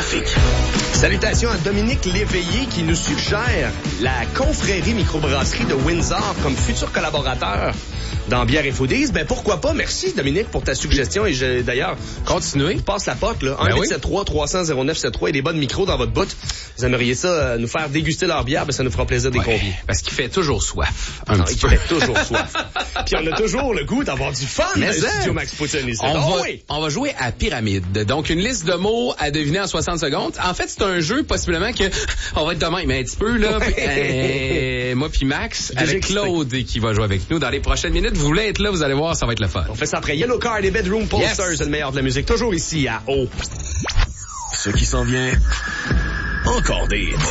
trafic. Salutations à Dominique Léveillé qui nous suggère la confrérie microbrasserie de Windsor comme futur collaborateur dans Bière et Foodies. Ben pourquoi pas? Merci Dominique pour ta suggestion et d'ailleurs, continuez. Je passe la porte là. 1-873-300-0973 et des bonnes micros dans votre bout. Vous aimeriez ça nous faire déguster leur bière, ben ça nous fera plaisir des conviés. Parce qu'il fait toujours soif. Il fait toujours soif. Puis on a toujours le goût d'avoir du fun dans le studio Max Poutine ici. On va jouer à Pyramide. Donc une liste de mots à deviner en 60 secondes. En fait, c'est un jeu possiblement que on va être demain, mais un petit peu là. Moi puis Max avec Claude qui va jouer avec nous dans les prochaines minutes. Vous voulez être là, vous allez voir, ça va être le fun. On fait ça après Yellow Card et Bedroom Posters, c'est le meilleur de la musique. Toujours ici à O. Ce qui s'en vient, encore des